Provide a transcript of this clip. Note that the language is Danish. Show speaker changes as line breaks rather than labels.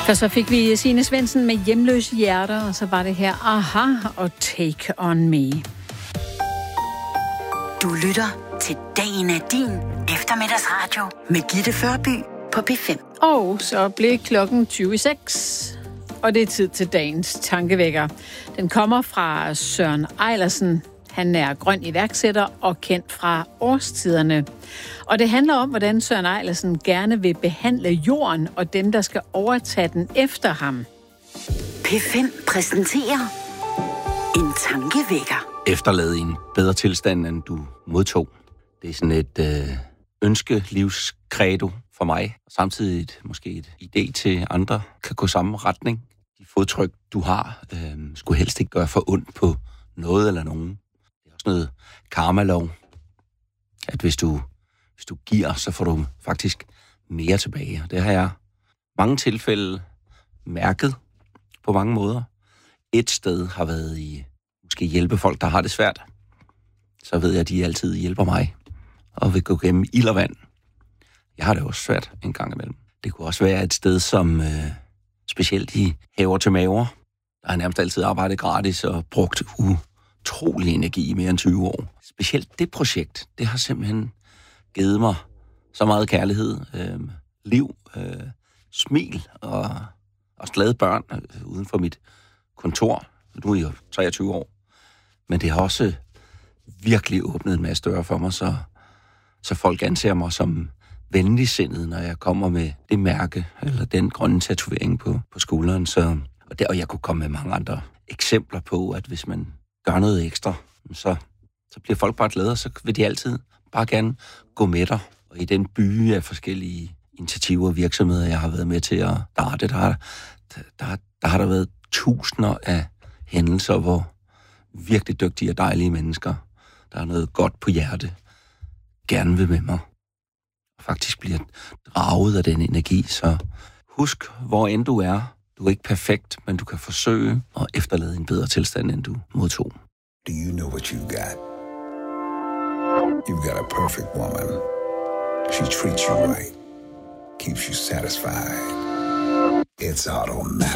For så fik vi Signe Svendsen med Hjemløse Hjerter, og så var det her Aha og Take On Me.
Du lytter til Dagen er din eftermiddagsradio med Gitte Førby på P5.
Og så blev klokken 20:06, og det er tid til dagens tankevækker. Den kommer fra Søren Eilersen. Han er grøn iværksætter og kendt fra Årstiderne. Og det handler om, hvordan Søren Eilersen gerne vil behandle jorden og dem, der skal overtage den efter ham.
P5 præsenterer en tankevækker.
Efterlade i en bedre tilstand, end du modtog. Det er sådan et ønskelivskredo for mig. Samtidig måske et idé til andre kan gå samme retning. De fodtryk, du har, skulle helst ikke gøre for ondt på noget eller nogen. Det er også noget karma-lov. At hvis du giver, så får du faktisk mere tilbage. Det har jeg mange tilfælde mærket på mange måder. Et sted har været i måske hjælpe folk, der har det svært. Så ved jeg, at de altid hjælper mig og vil gå gennem ild og vand. Jeg har det også svært en gang imellem. Det kunne også være et sted, som specielt i Haver til Maver, der har nærmest altid arbejdet gratis og brugt utrolig energi i mere end 20 år. Specielt det projekt, det har simpelthen givet mig så meget kærlighed, liv, smil og også glade børn uden for mit kontor. Nu er jeg jo 23 år. Men det har også virkelig åbnet en masse døre for mig, så folk anser mig som venligsindet, når jeg kommer med det mærke, eller den grønne tatovering på skulderen. Og jeg kunne komme med mange andre eksempler på, at hvis man gør noget ekstra, så bliver folk bare glade, og så vil de altid bare gerne gå med dig. Og i den by af forskellige initiativer og virksomheder, jeg har været med til at starte, der har der været tusinder af hændelser, hvor virkelig dygtige og dejlige mennesker, der har noget godt på hjerte, gerne vil med mig. Og faktisk bliver draget af den energi. Så husk, hvor end du er. Du er ikke perfekt, men du kan forsøge at efterlade en bedre tilstand, end du modtog.
Do you know what you got? You've got a perfect woman. She treats you right. Keeps you satisfied. It's automatic.